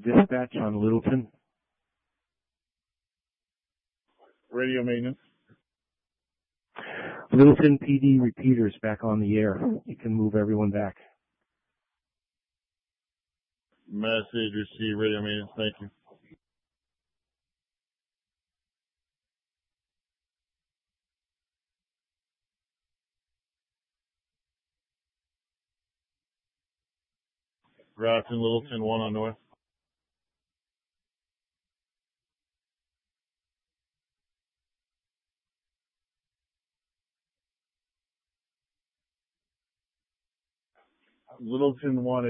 dispatch on Littleton. Radio maintenance. Littleton PD repeaters back on the air. You can move everyone back. Message received, radio maintenance, thank you. Grafton, Littleton, 1 on north. Littleton 1